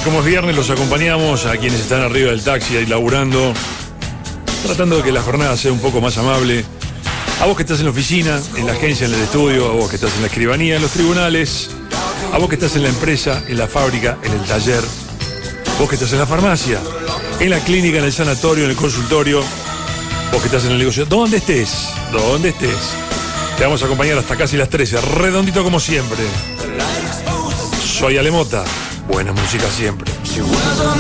como es viernes, los acompañamos a quienes están arriba del taxi, ahí laburando, tratando de que la jornada sea un poco más amable. A vos que estás en la oficina, en la agencia, en el estudio, a vos que estás en la escribanía, en los tribunales, a vos que estás en la empresa, en la fábrica, en el taller, vos que estás en la farmacia, en la clínica, en el sanatorio, en el consultorio, vos que estás en el negocio, donde estés, te vamos a acompañar hasta casi las 13, redondito como siempre. Soy Ale Mota, buena música siempre.